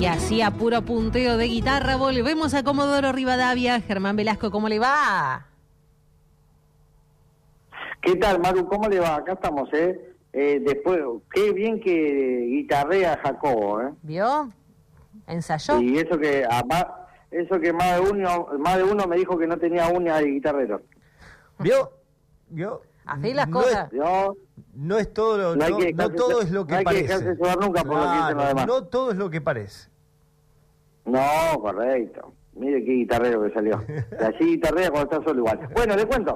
Y así a puro punteo de guitarra volvemos a Comodoro Rivadavia. Germán Velasco, ¿cómo le va? ¿Qué tal, Maru? ¿Cómo le va? Acá estamos, después, qué bien que guitarrea Jacobo, ¿Vio? ¿Ensayó? Y eso que más de uno me dijo que no tenía uñas de guitarrero. ¿Vio? Así las cosas. No es todo no todo es lo que parece. No hay que dejarse llevar nunca por lo que dicen los demás. No todo es lo que parece. No, correcto. Mire qué guitarrero que salió. Y así guitarrea cuando está solo igual. Bueno, le cuento.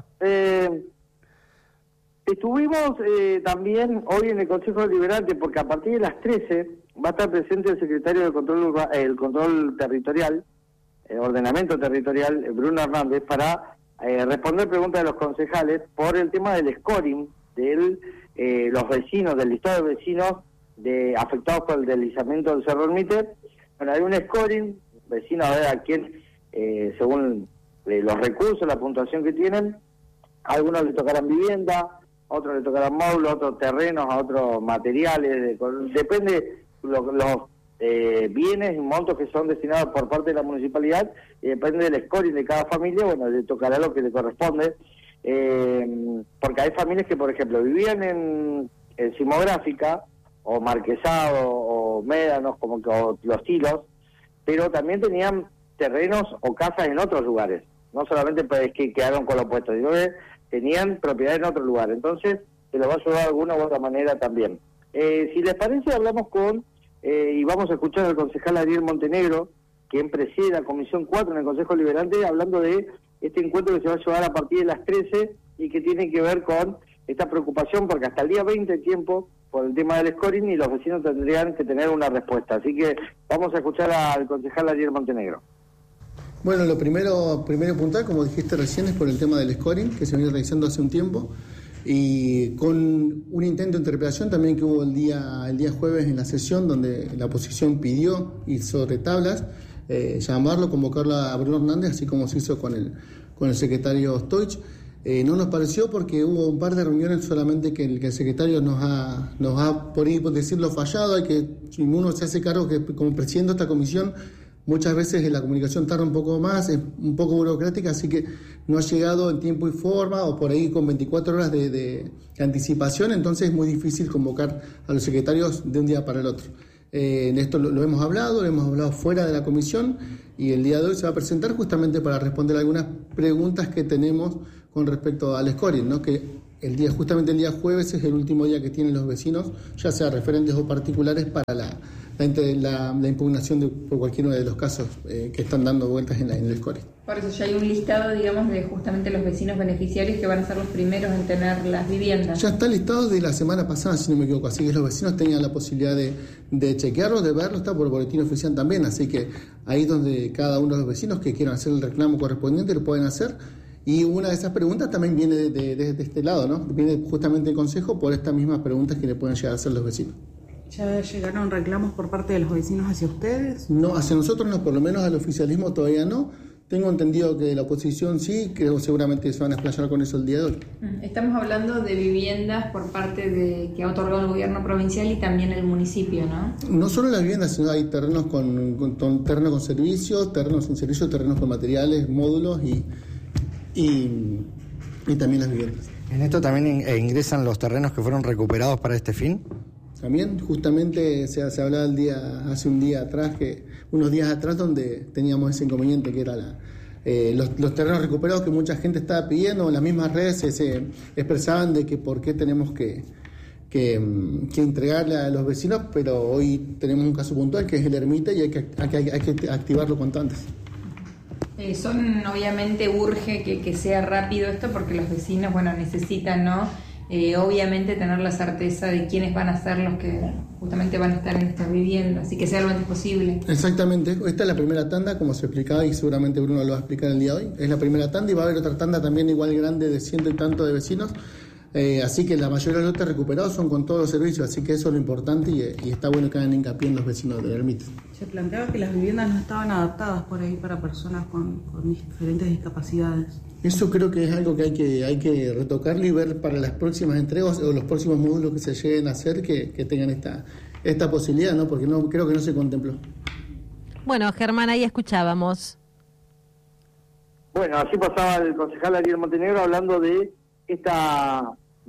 Estuvimos también hoy en el Consejo Deliberante porque a partir de las 13 va a estar presente el secretario de Control Territorial, Ordenamiento Territorial, Bruno Hernández, para responder preguntas de los concejales por el tema del scoring de los vecinos, del listado de vecinos afectados por el deslizamiento del Cerro Ermite. Bueno, hay un scoring, vecinos a ver a quién, según los recursos, la puntuación que tienen, a algunos les tocarán vivienda, a otros les tocarán módulos, a otros terrenos, a otros materiales, depende los bienes y montos que son destinados por parte de la municipalidad, y depende del scoring de cada familia, bueno, le tocará lo que le corresponde, porque hay familias que, por ejemplo, vivían en Simográfica, o Marquesado, o Médanos, como que, o Los Tilos, pero también tenían terrenos o casas en otros lugares, no solamente pues que quedaron con lo puesto, sino que tenían propiedad en otro lugar, entonces se lo va a ayudar de alguna u otra manera también. Si les parece, hablamos y vamos a escuchar al concejal Ariel Montenegro, quien preside la Comisión 4 en el Consejo Deliberante, hablando de este encuentro que se va a llevar a partir de las 13 y que tiene que ver con esta preocupación, porque hasta el día 20 hay tiempo por el tema del scoring y los vecinos tendrían que tener una respuesta. Así que vamos a escuchar al concejal Ariel Montenegro. Bueno, lo primero puntual, como dijiste recién, es por el tema del scoring, que se viene realizando hace un tiempo, y con un intento de interpretación también que hubo el día jueves en la sesión, donde la oposición pidió ir sobre tablas, convocarlo a Bruno Hernández, así como se hizo con el secretario Stoich. No nos pareció porque hubo un par de reuniones solamente que el secretario nos ha por ahí, por decirlo, fallado. Si uno se hace cargo que como presidente de esta comisión, muchas veces la comunicación tarda un poco más, es un poco burocrática, así que no ha llegado en tiempo y forma, o por ahí con 24 horas de anticipación, entonces es muy difícil convocar a los secretarios de un día para el otro. Esto lo hemos hablado fuera de la comisión, y el día de hoy se va a presentar justamente para responder algunas preguntas que tenemos con respecto al scoring, ¿no? Que justamente el día jueves es el último día que tienen los vecinos, ya sea referentes o particulares, para la impugnación por cualquiera de los casos que están dando vueltas en el scoring. Por eso ya hay un listado, digamos, de justamente los vecinos beneficiarios que van a ser los primeros en tener las viviendas. Ya está listado de la semana pasada, si no me equivoco, así que los vecinos tenían la posibilidad de chequearlo, de verlo, está por boletín oficial también, así que ahí es donde cada uno de los vecinos que quieran hacer el reclamo correspondiente lo pueden hacer. Y una de esas preguntas también viene de este lado, ¿no? Viene justamente el consejo por estas mismas preguntas que le pueden llegar a hacer los vecinos. ¿Ya llegaron reclamos por parte de los vecinos hacia ustedes? No, hacia nosotros no, por lo menos al oficialismo todavía no. Tengo entendido que la oposición sí, creo seguramente se van a explayar con eso el día de hoy. Estamos hablando de viviendas por parte que ha otorgado el gobierno provincial y también el municipio, ¿no? No solo las viviendas, sino hay terrenos terrenos con servicios, terrenos sin servicios, terrenos con materiales, módulos y también las viviendas. ¿En esto también ingresan los terrenos que fueron recuperados para este fin? También justamente se hablaba hace unos días atrás, donde teníamos ese inconveniente que era los terrenos recuperados que mucha gente estaba pidiendo. En las mismas redes se expresaban de que por qué tenemos que entregarle a los vecinos, pero hoy tenemos un caso puntual que es el Ermita y hay que activarlo cuanto antes. Obviamente urge que sea rápido esto, porque los vecinos, necesitan, ¿no? Obviamente tener la certeza de quiénes van a ser los que justamente van a estar en estas viviendas, y que sea lo antes posible. Exactamente, esta es la primera tanda, como se explicaba, y seguramente Bruno lo va a explicar el día de hoy. Es la primera tanda y va a haber otra tanda también igual grande de 100 y tanto de vecinos. Así que la mayoría de los lotes recuperados son con todos los servicios, así que eso es lo importante, y está bueno que hagan hincapié en los vecinos del Ermita. Se planteaba que las viviendas no estaban adaptadas por ahí para personas con diferentes discapacidades. Eso creo que es algo que hay que retocarlo y ver para las próximas entregas o los próximos módulos que se lleguen a hacer, que tengan esta posibilidad, ¿no? Porque no creo que no se contempló. Bueno, Germán, ahí escuchábamos. Bueno, así pasaba el concejal Ariel Montenegro hablando de esta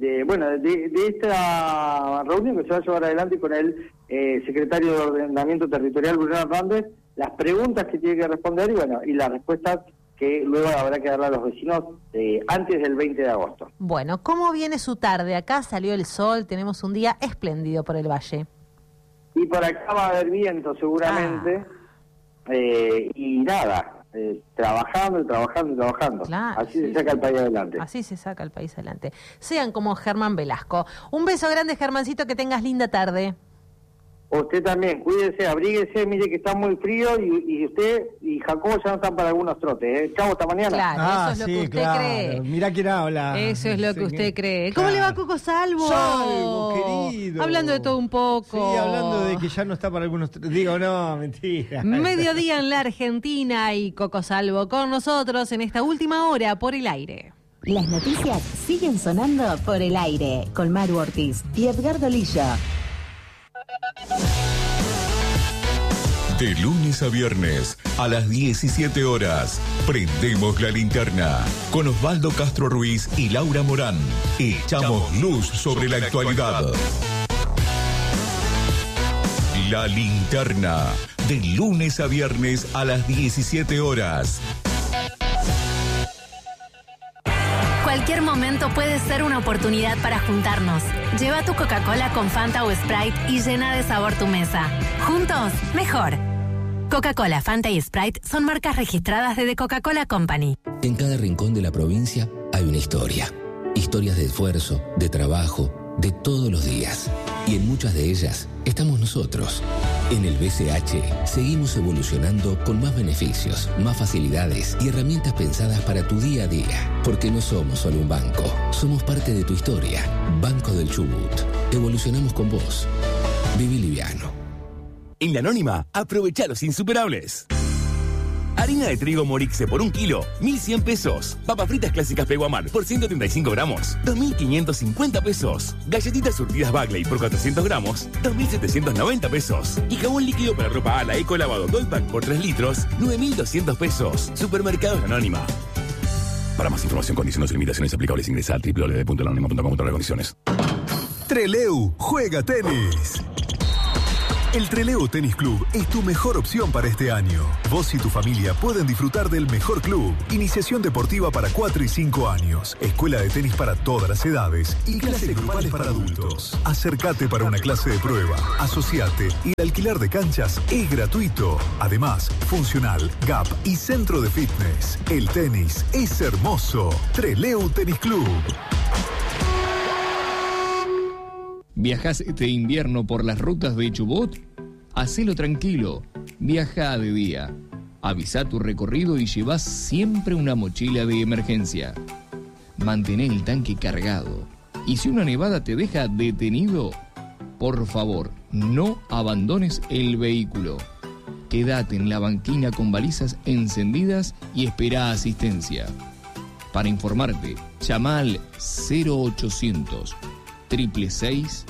reunión que se va a llevar adelante con el secretario de Ordenamiento Territorial, Bruno Hernández, las preguntas que tiene que responder y las respuestas que luego habrá que darle a los vecinos antes del 20 de agosto. Bueno, ¿cómo viene su tarde? Acá salió el sol, tenemos un día espléndido por el valle. Y por acá va a haber viento seguramente, y nada, trabajando. Claro, así se saca el país adelante. Así se saca el país adelante. Sean como Germán Velasco. Un beso grande, Germancito, que tengas linda tarde. Usted también, cuídese, abríguese, mire que está muy frío y usted y Jacobo ya no están para algunos trotes. Chau, hasta mañana. Claro, eso es lo que usted cree. Mirá quién habla. Eso es lo que usted cree. ¿Cómo le va, Coco Salvo? Salvo, querido. Hablando de todo un poco. Sí, hablando de que ya no está para algunos trotes. Digo, no, mentira. Mediodía en la Argentina y Coco Salvo con nosotros en esta última hora por el aire. Las noticias siguen sonando por el aire con Maru Ortiz y Edgardo Lillo. De lunes a viernes a las 17 horas, prendemos la linterna con Osvaldo Castro Ruiz y Laura Morán. Echamos luz sobre la actualidad. La linterna, de lunes a viernes a las 17 horas. Cualquier momento puede ser una oportunidad para juntarnos. Lleva tu Coca-Cola con Fanta o Sprite y llena de sabor tu mesa. Juntos, mejor. Coca-Cola, Fanta y Sprite son marcas registradas de The Coca-Cola Company. En cada rincón de la provincia hay una historia. Historias de esfuerzo, de trabajo, de todos los días. Y en muchas de ellas estamos nosotros. En el BCH seguimos evolucionando con más beneficios, más facilidades y herramientas pensadas para tu día a día. Porque no somos solo un banco, somos parte de tu historia. Banco del Chubut. Evolucionamos con vos. Viví liviano. En La Anónima, aprovecha los insuperables. Harina de trigo Morixe por 1 kilo, 1.100 pesos. Papas fritas clásicas Peguamar por 135 gramos, 2.550 pesos. Galletitas surtidas Bagley por 400 gramos, 2.790 pesos. Y jabón líquido para ropa Ala Eco Lavado Goldpack por 3 litros, 9.200 pesos. Supermercados La Anónima. Para más información, condiciones y limitaciones aplicables, ingresa a www.lanonima.com/condiciones. Treleu juega tenis. El Treleu Tenis Club es tu mejor opción para este año. Vos y tu familia pueden disfrutar del mejor club. Iniciación deportiva para 4 y 5 años. Escuela de tenis para todas las edades. Y clases grupales para adultos. Acércate para una clase de prueba. Asociate y el alquiler de canchas es gratuito. Además, funcional, gap y centro de fitness. El tenis es hermoso. Treleu Tenis Club. ¿Viajás este invierno por las rutas de Chubut? Hacelo tranquilo, viaja de día. Avisa tu recorrido y llevas siempre una mochila de emergencia. Mantén el tanque cargado. Y si una nevada te deja detenido, por favor, no abandones el vehículo. Quédate en la banquina con balizas encendidas y espera asistencia. Para informarte, llama al 0800 666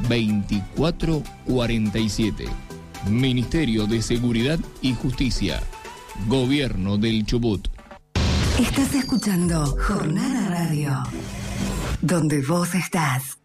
2447. Ministerio de Seguridad y Justicia. Gobierno del Chubut. Estás escuchando Jornada Radio, donde vos estás.